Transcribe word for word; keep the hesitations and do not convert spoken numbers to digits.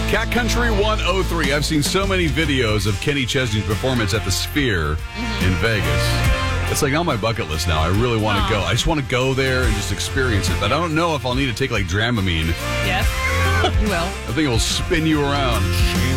Cat Country one oh three. I've seen so many videos of Kenny Chesney's performance at the Sphere mm-hmm. in Vegas. It's like on my bucket list now. I really want to go. I just want to go there and just experience it. But I don't know if I'll need to take like Dramamine. Yes, you will. I think it will spin you around.